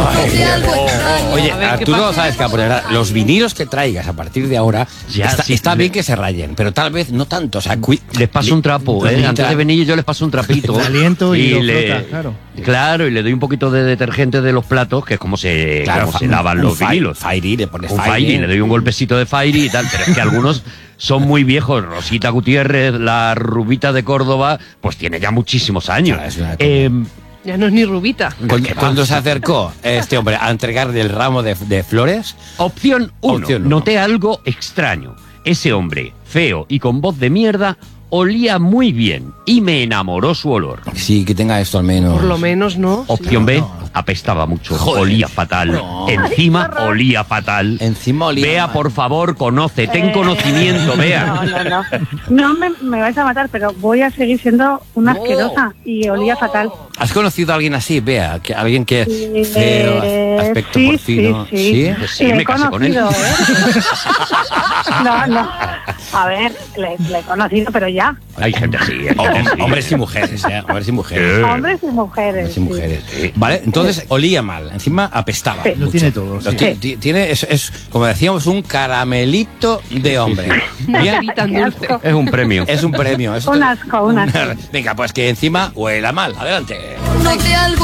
Oye, Arturo, sabes que los vinilos que traigas a partir de ahora está bien que se rayen, pero tal vez no tanto. O sea, les paso un trapo, antes de venir yo les paso un trapito. Aliento y lo frota, claro, y le doy un poquito de detergente de los platos, que es como se lavan los vinilos. Fairy, le pones Fairy, le doy un golpecito de Fairy y tal, pero es que algunos son muy viejos. Rosita Gutiérrez, la rubita de Córdoba, pues tiene ya muchísimos años. Ya no es ni rubita. Cuando se acercó este hombre a entregarle el ramo de flores... Opción 1. Noté algo extraño. Ese hombre, feo y con voz de mierda, olía muy bien y me enamoró su olor. Sí, que tenga esto al menos. Por lo menos, ¿no? Opción B, apestaba mucho. Joder. Olía fatal. No. Encima olía fatal. Encima olía Bea, mal. por favor, conoce, ten conocimiento, Bea. No me vais a matar, pero voy a seguir siendo una asquerosa y olía fatal. ¿Has conocido a alguien así, Bea? Alguien que feo, aspecto porcino. Sí, me casé con él. No. A ver, le he conocido, pero ya. Hay gente así. Hombres y mujeres, hombres y mujeres. Hombres y mujeres. Hombres y mujeres. Vale, entonces olía mal, encima apestaba. Sí. Lo tiene todo. Tiene, es, como decíamos, un caramelito de hombre. Bien, Tan dulce. Es un premio. es un premio. Un asco. Venga, pues que encima huela mal. Adelante. Noté algo